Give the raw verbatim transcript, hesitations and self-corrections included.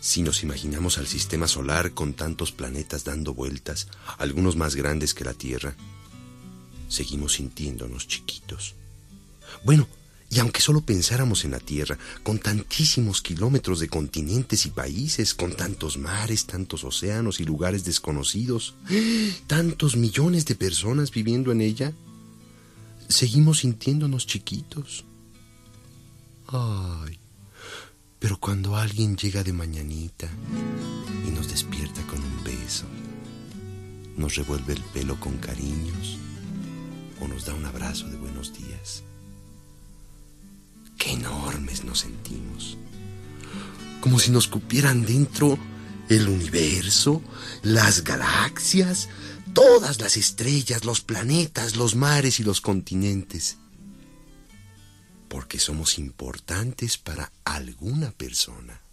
Si nos imaginamos al sistema solar con tantos planetas dando vueltas, algunos más grandes que la Tierra, seguimos sintiéndonos chiquitos. Bueno, y aunque solo pensáramos en la Tierra, con tantísimos kilómetros de continentes y países, con tantos mares, tantos océanos y lugares desconocidos, tantos millones de personas viviendo en ella, seguimos sintiéndonos chiquitos. Ay, pero cuando alguien llega de mañanita y nos despierta con un beso, nos revuelve el pelo con cariños o nos da un abrazo de buenos días, qué enormes nos sentimos, como si nos cupieran dentro el universo, las galaxias, todas las estrellas, los planetas, los mares y los continentes, porque somos importantes para alguna persona.